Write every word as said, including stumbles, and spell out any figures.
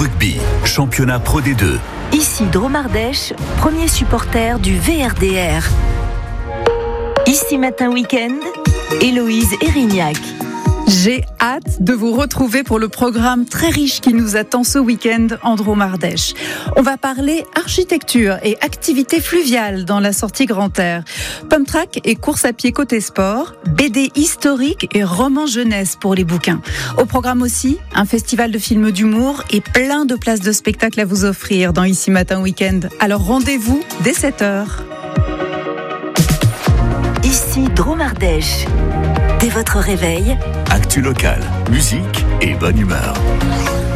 Rugby, championnat Pro D deux. Ici Drôme Ardèche, premier supporter du V R D R. Ici Matin Week-end, Héloïse Erignac. J'ai hâte de vous retrouver pour le programme très riche qui nous attend ce week-end en Drôme Ardèche. On va parler architecture et activités fluviales dans la sortie Grand Air. Pump track et course à pied côté sport, B D historique et roman jeunesse pour les bouquins. Au programme aussi, un festival de films d'humour et plein de places de spectacle à vous offrir dans Ici Matin Week-end. Alors rendez-vous dès sept heures. Ici Drôme Ardèche. Dès votre réveil, Actu locale, musique et bonne humeur.